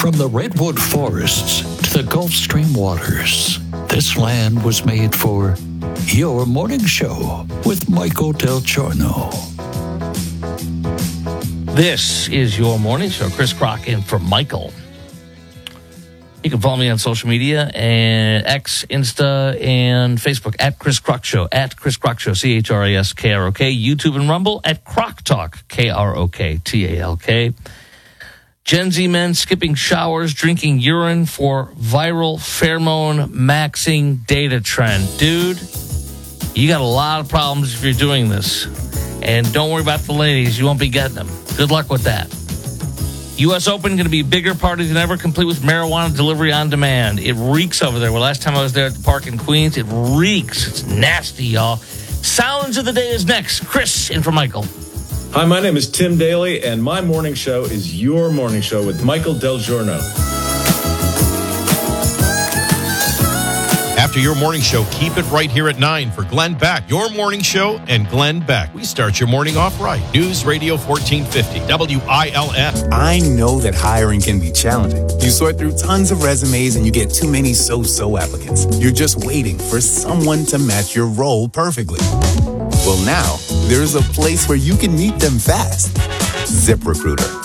From the redwood forests to the Gulf Stream waters, this land was made for your morning show with Michael Del Giorno. This is your morning show. Chris Crock in for Michael. You can follow me on social media and X, Insta, and Facebook at Chris Crock Show, at Chris Crock Show, CHRISKROK, YouTube and Rumble at Crock Talk, KROKTALK. Gen Z men skipping showers, drinking urine for viral pheromone maxing data trend. Dude, you got a lot of problems if you're doing this. And don't worry about the ladies. You won't be getting them. Good luck with that. U.S. Open going to be a bigger party than ever, complete with marijuana delivery on demand. It reeks over there. Well, last time I was there at the park in Queens, it reeks. It's nasty, y'all. Silence of the day is next. Chris in for Michael. Hi, my name is Tim Daly, and my morning show is your morning show with Michael Del Giorno. After your morning show, keep it right here at 9 for Glenn Beck. Your morning show and Glenn Beck. We start your morning off right. News Radio 1450, WILF. I know that hiring can be challenging. You sort through tons of resumes and you get too many so-so applicants. You're just waiting for someone to match your role perfectly. Well, now, there's a place where you can meet them fast. ZipRecruiter.